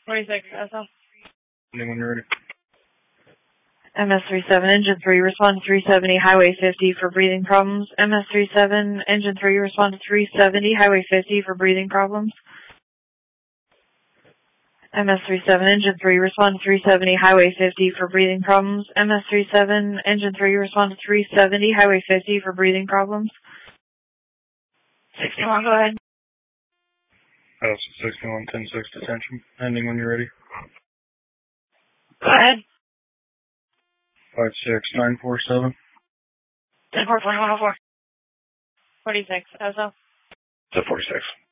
46, SL. Ending when you're ready. MS-37, Engine 3, respond to 370, Highway 50 for breathing problems. MS-37, Engine 3, respond to 370, Highway 50 for breathing problems. MS-37, Engine 3, respond to 370, Highway 50 for breathing problems. MS-37, Engine 3, respond to 370, Highway 50 for breathing problems. 61, go ahead. House 61, 10-6 detention. Ending when you're ready. Go ahead. 56947. 10-4, 2104. 46, SL. 46.